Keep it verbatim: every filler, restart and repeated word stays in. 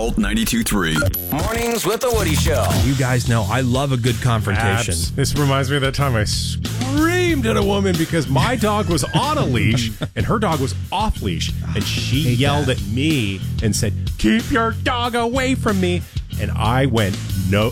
Alt ninety-two point three. Mornings with the Woody Show. You guys know I love a good confrontation. Abs. This reminds me of that time I screamed at a woman because my dog was on a leash and her dog was off leash. And she yelled that. at me and said, "Keep your dog away from me." And I went, "No."